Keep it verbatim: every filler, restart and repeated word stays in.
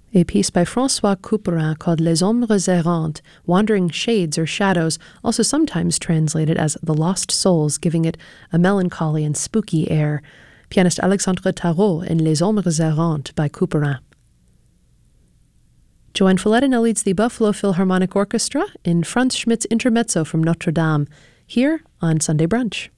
A piece by François Couperin called Les Ombres Errantes, Wandering Shades or Shadows, also sometimes translated as The Lost Souls, giving it a melancholy and spooky air. Pianist Alexandre Tarot in Les Ombres Errantes by Couperin. Joanne Folletta now leads the Buffalo Philharmonic Orchestra in Franz Schmidt's Intermezzo from Notre Dame, here on Sunday Brunch.